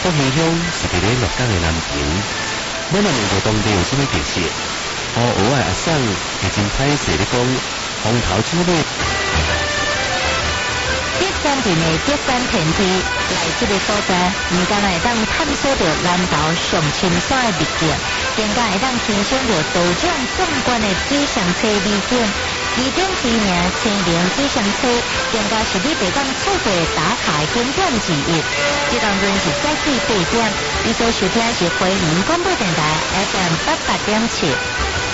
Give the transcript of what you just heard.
福乡是伫咧鹿港的南平，咱的民国当地有啥物特色？河湖的阿婶会真歹势咧讲，风头煮咧。 第三站的第三天梯来这个所在，唔仅会当探索到南投上青山的秘境，更加会当欣赏到多种壮观的水上车美景。其中知名青陵水上车，更加是你北港出过打卡的景点之一。这当中是早水8点，你所收听是回民广播电台 FM 88.7。